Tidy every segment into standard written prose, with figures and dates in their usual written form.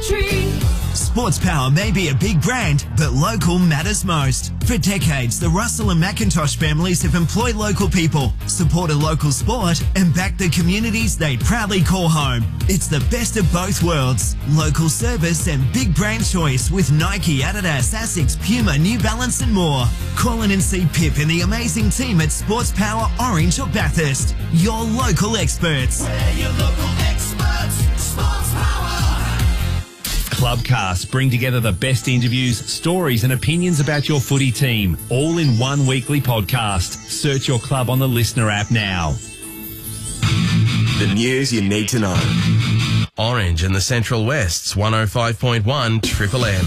country. Sports Power may be a big brand, but local matters most. For decades, the Russell and McIntosh families have employed local people, supported local sport, and backed the communities they proudly call home. It's the best of both worlds. Local service and big brand choice with Nike, Adidas, Asics, Puma, New Balance and more. Call in and see Pip and the amazing team at Sports Power, Orange or Bathurst. Your local experts. We're your local experts. Sports Power. Clubcast bring together the best interviews, stories and opinions about your footy team, all in one weekly podcast. Search your club on the Listener app now. The news you need to know. Orange and the Central West's 105.1 Triple M.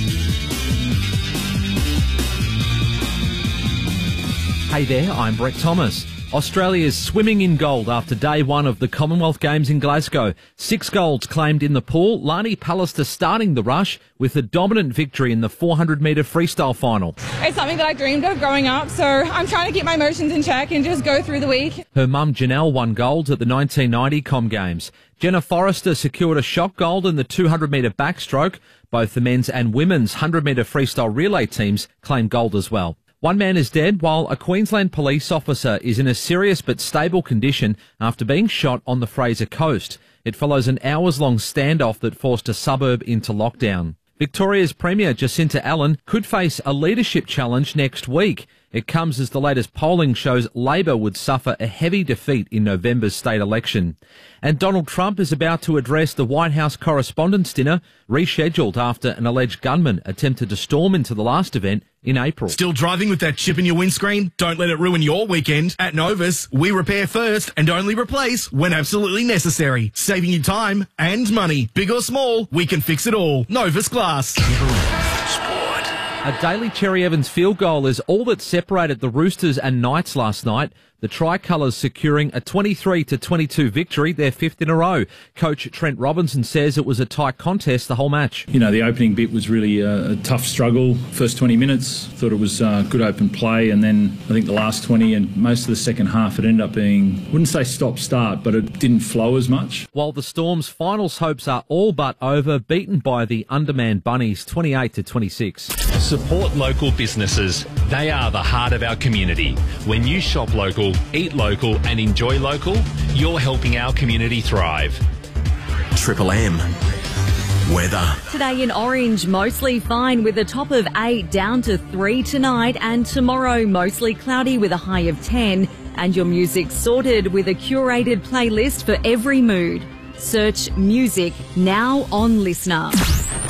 Hey there, I'm Brett Thomas. Australia is swimming in gold after day one of the Commonwealth Games in Glasgow. 6 golds claimed in the pool. Lani Pallister starting the rush with a dominant victory in the 400-metre freestyle final. It's something that I dreamed of growing up, so I'm trying to keep my emotions in check and just go through the week. Her mum Janelle won gold at the 1990 Com Games. Jenna Forrester secured a shot gold in the 200-metre backstroke. Both the men's and women's 100-metre freestyle relay teams claimed gold as well. One man is dead while a Queensland police officer is in a serious but stable condition after being shot on the Fraser Coast. It follows an hours-long standoff that forced a suburb into lockdown. Victoria's Premier Jacinta Allen could face a leadership challenge next week. It comes as the latest polling shows Labor would suffer a heavy defeat in November's state election. And Donald Trump is about to address the White House Correspondents' Dinner, rescheduled after an alleged gunman attempted to storm into the last event in April. Still driving with that chip in your windscreen? Don't let it ruin your weekend. At Novus, we repair first and only replace when absolutely necessary. Saving you time and money. Big or small, we can fix it all. Novus Glass. A Daly Cherry Evans field goal is all that separated the Roosters and Knights last night. The Tricolours securing a 23-22 victory, their 5th in a row. Coach Trent Robinson says it was a tight contest the whole match. You know, the opening bit was really a tough struggle. First 20 minutes, thought it was good open play, and then I think the last 20 and most of the second half, it ended up being, I wouldn't say stop-start, but it didn't flow as much. While the Storm's finals hopes are all but over, beaten by the undermanned Bunnies 28-26. Support local businesses. They are the heart of our community. When you shop local, eat local and enjoy local, you're helping our community thrive. Triple M. Weather. Today in Orange, mostly fine with a top of 8 down to 3 tonight, and tomorrow mostly cloudy with a high of 10, and your music sorted with a curated playlist for every mood. Search music now on Listener.